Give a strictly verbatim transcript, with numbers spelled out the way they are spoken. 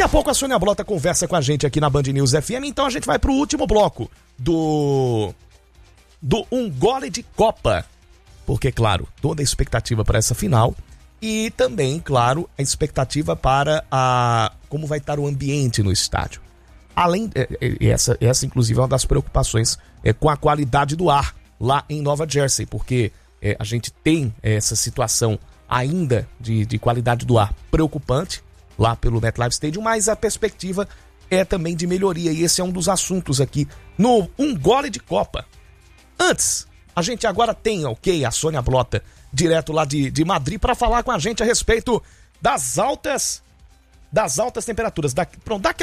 a pouco a Sônia Blota conversa com a gente aqui na Band News F M, então a gente vai pro último bloco do do Um Gole de Copa, porque, claro, toda a expectativa para essa final e também, claro, a expectativa para a como vai estar o ambiente no estádio. Além, essa, essa inclusive é uma das preocupações é, com a qualidade do ar lá em Nova Jersey, porque é, a gente tem essa situação ainda de, de qualidade do ar preocupante lá pelo MetLife Stadium, mas a perspectiva é também de melhoria, e esse é um dos assuntos aqui no Um Gole de Copa. Antes, a gente agora tem, ok, a Sônia Blota, direto lá de, de Madrid, para falar com a gente a respeito das altas, das altas temperaturas. Da, pronto, daqui